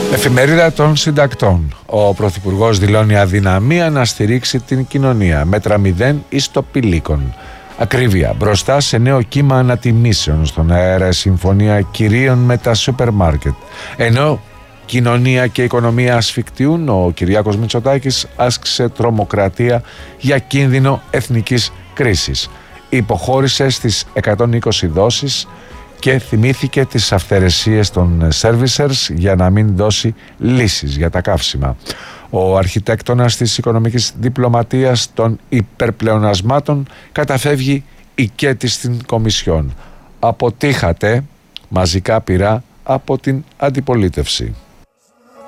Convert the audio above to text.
Εφημερίδα των συντακτών. Ο Πρωθυπουργός δηλώνει αδυναμία να στηρίξει την κοινωνία. Μέτρα μηδέν εις το πηλίκον. Ακρίβεια μπροστά σε νέο κύμα ανατιμήσεων στον αέρα, συμφωνία κυρίων με τα σούπερ μάρκετ. Ενώ κοινωνία και οικονομία ασφικτιούν, ο Κυριάκος Μητσοτάκης άσκησε τρομοκρατία για κίνδυνο εθνικής κρίσης. Υποχώρησε στις 120 δόσεις και θυμήθηκε τις αυθαιρεσίες των servicers για να μην δώσει λύσεις για τα καύσιμα. Ο αρχιτέκτονας της οικονομικής διπλωματίας των υπερπλεονασμάτων καταφεύγει οικέτης στην Κομισιόν. Αποτύχατε μαζικά πειρά από την αντιπολίτευση.